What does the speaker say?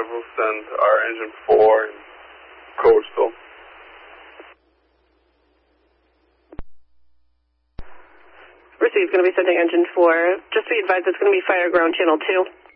will send our engine 4 and coastal. Received, going to be sending engine 4. Just be advised it's going to be fire ground channel 2.